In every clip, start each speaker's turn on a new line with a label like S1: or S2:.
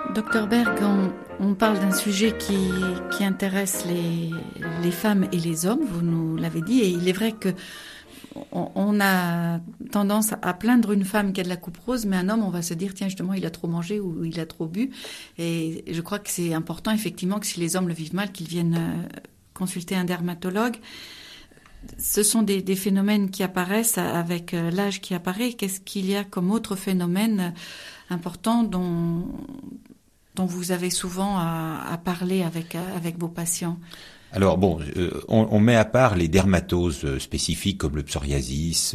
S1: Docteur Berg, on parle d'un sujet qui intéresse les femmes et les hommes, vous nous l'avez dit, et il est vrai que on a tendance à plaindre une femme qui a de la coupe rose, mais un homme, on va se dire, tiens, justement, il a trop mangé ou il a trop bu. Et je crois que c'est important, effectivement, que si les hommes le vivent mal, qu'ils viennent consulter un dermatologue. Ce sont des phénomènes qui apparaissent avec l'âge qui apparaît. Qu'est-ce qu'il y a comme autre phénomène important dont vous avez souvent à parler avec vos patients?
S2: Alors bon, on met à part les dermatoses spécifiques comme le psoriasis,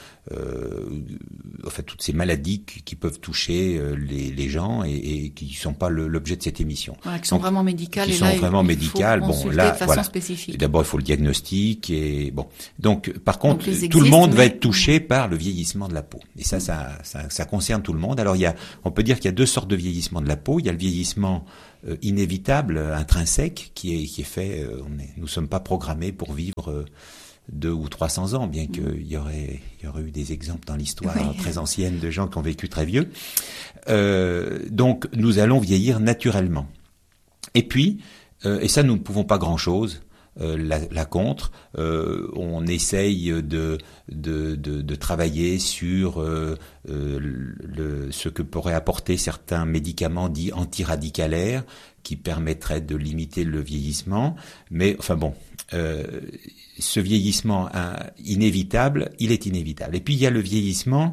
S2: enfin toutes ces maladies qui peuvent toucher les gens et qui ne sont pas l'objet de cette émission.
S1: Voilà, qui sont vraiment médicales.
S2: Qui sont vraiment médicales.
S1: Bon, là, de façon spécifique.
S2: D'abord, il faut le diagnostic et bon. Donc, par contre, tout le monde va être touché par le vieillissement de la peau. Et ça concerne tout le monde. Alors, on peut dire qu'il y a deux sortes de vieillissement de la peau. Il y a le vieillissement inévitable, intrinsèque, qui est fait. Nous sommes pas programmés pour vivre 200 ou 300 ans, bien qu'il y aurait eu des exemples dans l'histoire très ancienne de gens qui ont vécu très vieux. Donc, nous allons vieillir naturellement. Et puis, et ça, nous ne pouvons pas grand-chose. La contre, on essaye de travailler sur ce que pourraient apporter certains médicaments dits antiradicalaires qui permettraient de limiter le vieillissement, mais enfin bon, ce vieillissement inévitable, il est inévitable. Et puis il y a le vieillissement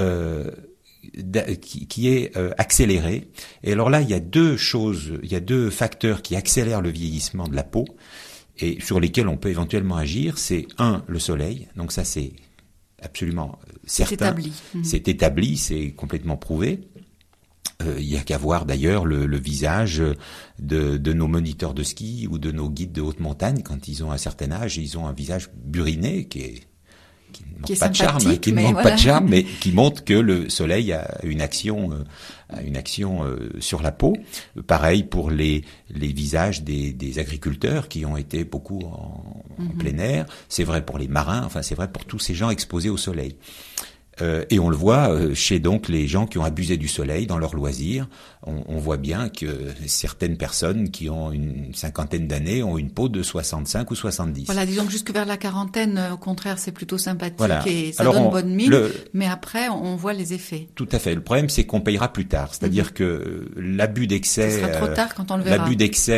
S2: qui est accéléré. Et alors là, il y a deux facteurs qui accélèrent le vieillissement de la peau et sur lesquels on peut éventuellement agir. C'est le soleil. Donc ça, c'est absolument certain. C'est établi, c'est complètement prouvé. Il y a qu'à voir d'ailleurs le visage de nos moniteurs de ski ou de nos guides de haute montagne quand ils ont un certain âge, ils ont un visage buriné qui ne manque pas de charme, mais qui montre que le soleil a une action sur la peau. Pareil pour les visages des agriculteurs qui ont été beaucoup en plein air. C'est vrai pour les marins, enfin c'est vrai pour tous ces gens exposés au soleil. Et on le voit chez donc les gens qui ont abusé du soleil dans leurs loisirs. On voit bien que certaines personnes qui ont une cinquantaine d'années ont une peau de 65 ou 70.
S1: Voilà, disons que jusque vers la quarantaine, au contraire, c'est plutôt sympathique et ça
S2: Alors
S1: donne bonne mine. Mais après, on voit les effets.
S2: Tout à fait. Le problème, c'est qu'on payera plus tard. C'est-à-dire que l'abus d'excès,
S1: ce sera trop tard quand on le verra.
S2: L'abus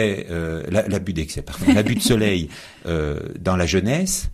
S2: de soleil dans la jeunesse.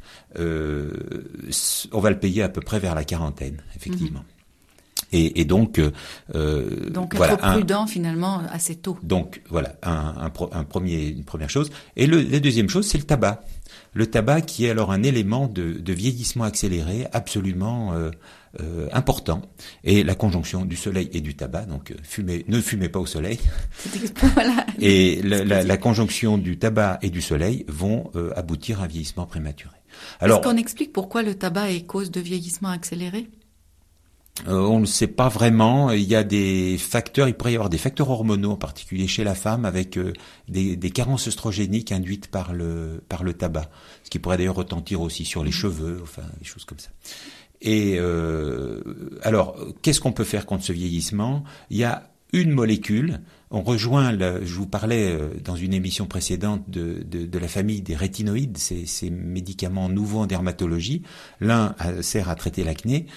S2: On va le payer à peu près vers la quarantaine, effectivement. Et donc
S1: voilà, être prudent finalement assez tôt.
S2: Donc voilà, une première chose. Et la deuxième chose, c'est le tabac. Le tabac qui est alors un élément de vieillissement accéléré absolument important. Et la conjonction du soleil et du tabac, donc ne fumez pas au soleil.
S1: Voilà.
S2: Et la conjonction du tabac et du soleil vont aboutir à un vieillissement prématuré.
S1: Alors, est-ce qu'on explique pourquoi le tabac est cause de vieillissement accéléré ?
S2: On ne sait pas vraiment. Il y a des facteurs, il pourrait y avoir des facteurs hormonaux, en particulier chez la femme, avec des carences œstrogéniques induites par le tabac, ce qui pourrait d'ailleurs retentir aussi sur les cheveux, enfin des choses comme ça. Et alors, qu'est-ce qu'on peut faire contre ce vieillissement ? Il y a une molécule. On rejoint, je vous parlais dans une émission précédente de la famille des rétinoïdes, ces médicaments nouveaux en dermatologie. L'un sert à traiter l'acné.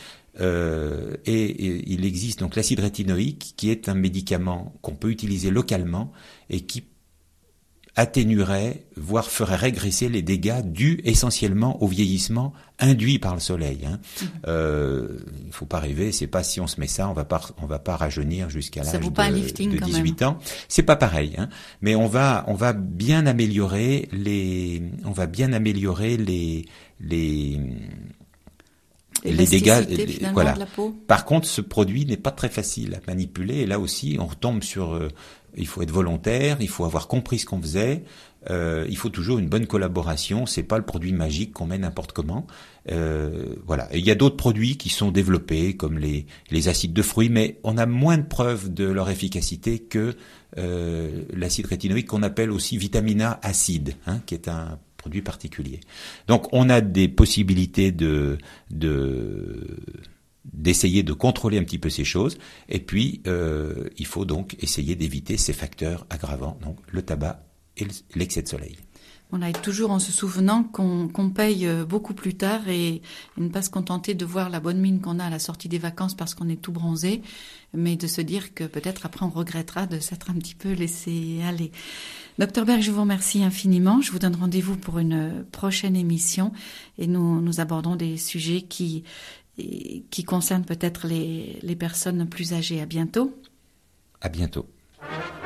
S2: Et il existe donc l'acide rétinoïque qui est un médicament qu'on peut utiliser localement et qui atténuerait, voire ferait régresser les dégâts dus essentiellement au vieillissement induit par le soleil. Il faut pas rêver, c'est pas si on se met ça, on va pas rajeunir jusqu'à l'âge de 18 ans. C'est pas pareil, mais on va bien améliorer les dégâts, voilà.
S1: De la peau.
S2: Par contre, ce produit n'est pas très facile à manipuler. Et là aussi, on retombe sur. Il faut être volontaire, il faut avoir compris ce qu'on faisait. Il faut toujours une bonne collaboration. C'est pas le produit magique qu'on met n'importe comment. Voilà. Et il y a d'autres produits qui sont développés, comme les acides de fruits, mais on a moins de preuves de leur efficacité que l'acide rétinoïque qu'on appelle aussi vitamine A acide, qui est un produit particulier. Donc on a des possibilités d'essayer de contrôler un petit peu ces choses. Et puis, il faut donc essayer d'éviter ces facteurs aggravants, donc le tabac et l'excès de soleil.
S1: Voilà, et toujours en se souvenant qu'on paye beaucoup plus tard et ne pas se contenter de voir la bonne mine qu'on a à la sortie des vacances parce qu'on est tout bronzé, mais de se dire que peut-être après on regrettera de s'être un petit peu laissé aller. Docteur Berg, je vous remercie infiniment. Je vous donne rendez-vous pour une prochaine émission et nous abordons des sujets qui concernent peut-être les personnes plus âgées. À bientôt.
S2: À bientôt.